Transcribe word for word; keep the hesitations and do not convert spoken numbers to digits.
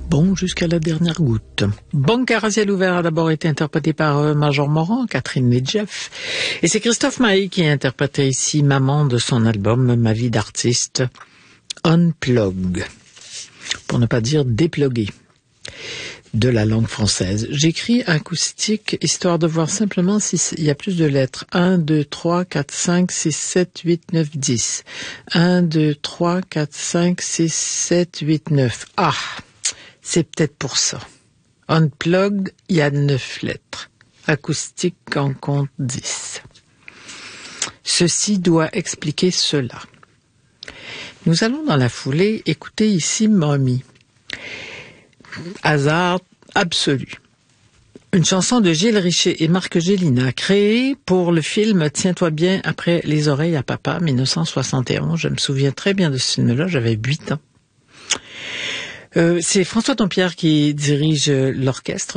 bon jusqu'à la dernière goutte. Bancar à ciel ouvert a d'abord été interprété par euh, Major Moran, Catherine et Jeff. Et c'est Christophe Maé qui a interprété ici Maman de son album Ma vie d'artiste, Unplug, pour ne pas dire déplugué, de la langue française. J'écris acoustique, histoire de voir simplement s'il y a plus de lettres. un, deux, trois, quatre, cinq, six, sept, huit, neuf, dix. un, deux, trois, quatre, cinq, six, sept, huit, neuf. Ah, c'est peut-être pour ça. Unplugged, il y a neuf lettres. Acoustique en compte dix. Ceci doit expliquer cela. Nous allons dans la foulée écouter ici Mommy. Hasard absolu. Une chanson de Gilles Richer et Marc Gélina, créée pour le film Tiens-toi bien après les oreilles à papa, dix-neuf cent soixante et onze. Je me souviens très bien de ce film-là, j'avais huit ans. Euh, c'est François Dompierre qui dirige l'orchestre.